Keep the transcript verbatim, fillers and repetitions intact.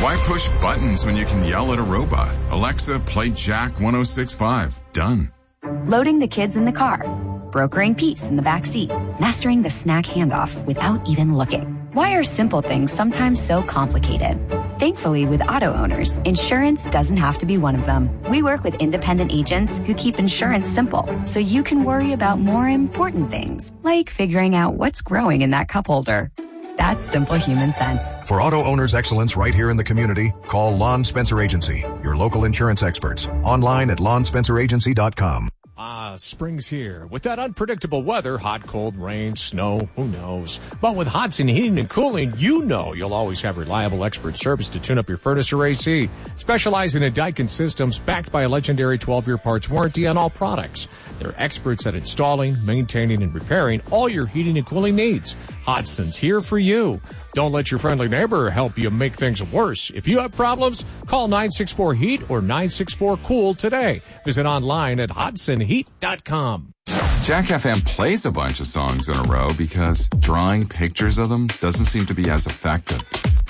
Why push buttons when you can yell at a robot? Alexa, play Jack one oh six point five. Done. Loading the kids in the car. Brokering peace in the back seat. Mastering the snack handoff without even looking. Why are simple things sometimes so complicated? Thankfully, with auto owners, insurance doesn't have to be one of them. We work with independent agents who keep insurance simple, so you can worry about more important things, like figuring out what's growing in that cup holder. That's simple human sense. For auto owners' excellence right here in the community, call Lon Spencer Agency, your local insurance experts. Online at lon spencer agency dot com. Ah, spring's here. With that unpredictable weather, hot, cold, rain, snow, who knows? But with Hodson Heating and Cooling, you know you'll always have reliable expert service to tune up your furnace or A C. Specializing in Daikin systems backed by a legendary twelve-year parts warranty on all products. They're experts at installing, maintaining, and repairing all your heating and cooling needs. Hodson's here for you. Don't let your friendly neighbor help you make things worse. If you have problems, call nine six four heat or nine six four cool today. Visit online at hodson heat dot com. Jack F M plays a bunch of songs in a row because drawing pictures of them doesn't seem to be as effective.